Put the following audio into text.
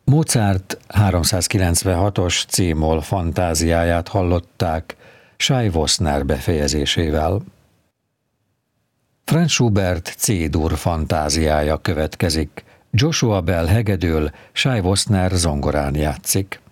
Mozart 396-os C-moll fantáziáját hallották Shai Wossner befejezésével. Franz Schubert C-dur fantáziája következik. Joshua Bell hegedül, Shai Wossner zongorán játszik.